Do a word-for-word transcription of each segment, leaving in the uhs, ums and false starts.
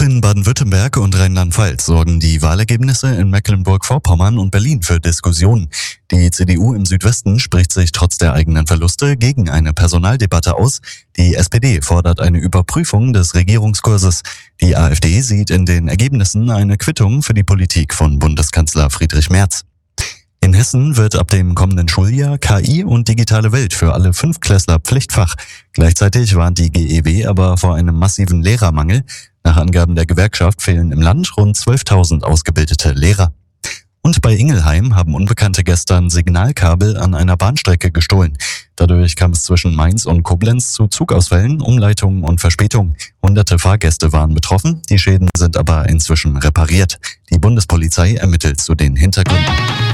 in Baden-Württemberg und Rheinland-Pfalz sorgen die Wahlergebnisse in Mecklenburg-Vorpommern und Berlin für Diskussionen. Die C D U im Südwesten spricht sich trotz der eigenen Verluste gegen eine Personaldebatte aus. Die S P D fordert eine Überprüfung des Regierungskurses. Die AfD sieht in den Ergebnissen eine Quittung für die Politik von Bundeskanzler Friedrich Merz. In Hessen wird ab dem kommenden Schuljahr K I und digitale Welt für alle Fünftklässler Pflichtfach. Gleichzeitig warnt die G E W aber vor einem massiven Lehrermangel. Nach Angaben der Gewerkschaft fehlen im Land rund zwölftausend ausgebildete Lehrer. Und bei Ingelheim haben Unbekannte gestern Signalkabel an einer Bahnstrecke gestohlen. Dadurch kam es zwischen Mainz und Koblenz zu Zugausfällen, Umleitungen und Verspätungen. Hunderte Fahrgäste waren betroffen, die Schäden sind aber inzwischen repariert. Die Bundespolizei ermittelt zu den Hintergründen.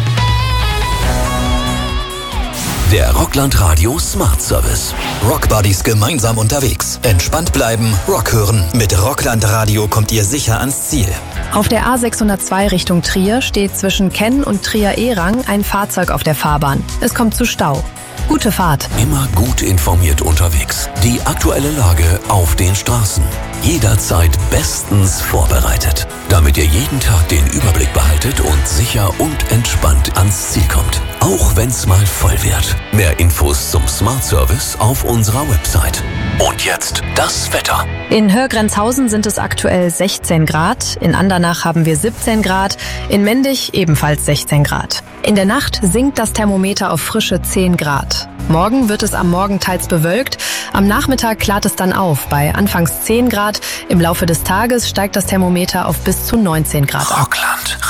Der Rockland Radio Smart Service. Rockbuddies gemeinsam unterwegs. Entspannt bleiben, Rock hören. Mit Rockland Radio kommt ihr sicher ans Ziel. Auf der A sechshundertzwei Richtung Trier steht zwischen Kenn und Trier-Ehrang ein Fahrzeug auf der Fahrbahn. Es kommt zu Stau. Gute Fahrt. Immer gut informiert unterwegs. Die aktuelle Lage auf den Straßen. Jederzeit bestens vorbereitet. Damit ihr jeden Tag den Überblick behaltet und sicher und entspannt ans Ziel kommt. Auch wenn's mal voll wird. Mehr Infos zum Smart Service auf unserer Website. Und jetzt das Wetter. In Hörgrenzhausen sind es aktuell sechzehn Grad, in Andernach haben wir siebzehn Grad, in Mendig ebenfalls sechzehn Grad. In der Nacht sinkt das Thermometer auf frische zehn Grad. Morgen wird es am Morgen teils bewölkt, am Nachmittag klart es dann auf bei anfangs zehn Grad. Im Laufe des Tages steigt das Thermometer auf bis zu neunzehn Grad. Rockland